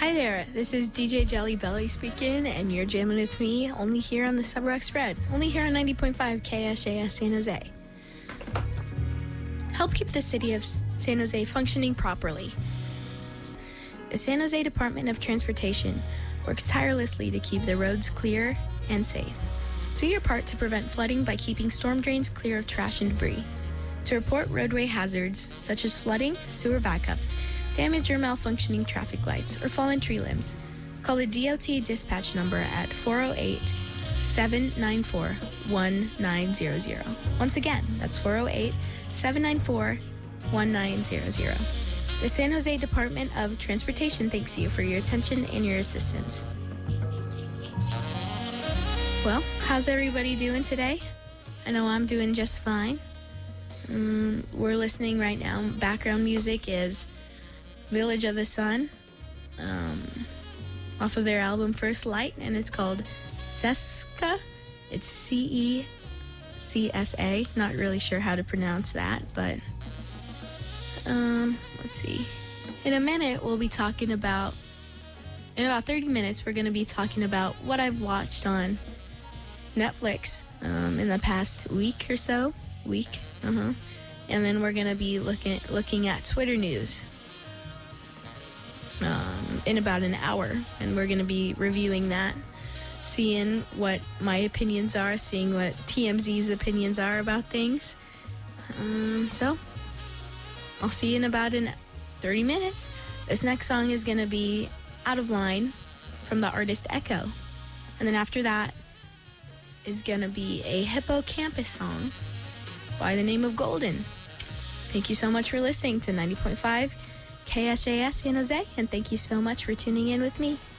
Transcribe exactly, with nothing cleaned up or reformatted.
Hi there, this is D J Jelly Belly speaking, and you're jamming with me only here on the Subrock Spread, only here on ninety point five K S J S San Jose. Help keep the city of San Jose functioning properly. The San Jose Department of Transportation works tirelessly to keep the roads clear and safe. Do your part to prevent flooding by keeping storm drains clear of trash and debris. To report roadway hazards such as flooding, sewer backups, damaged or malfunctioning traffic lights, or fallen tree limbs, call the D O T dispatch number at four oh eight, seven nine four, one nine zero zero. Once again, that's four oh eight, seven nine four, one nine zero zero. The San Jose Department of Transportation thanks you for your attention and your assistance. Well, how's everybody doing today? I know I'm doing just fine. Um, we're listening right now. Background music is Village of the Sun, um, off of their album First Light, and it's called Cecsa. It's C E C S A. Not really sure how to pronounce that, but um, let's see. In a minute, we'll be talking about, in about thirty minutes, we're going to be talking about what I've watched on Netflix um, in the past week or so. Week, uh-huh. And then we're going to be looking looking at Twitter news um, in about an hour. And we're going to be reviewing that, seeing what my opinions are, seeing what T M Z's opinions are about things. Um, so, I'll see you in about in thirty minutes. This next song is going to be Out of Line from the artist Echo. And then after that is going to be a Hippocampus song by the name of Golden. Thank you so much for listening to ninety point five K S J S San Jose, and thank you so much for tuning in with me.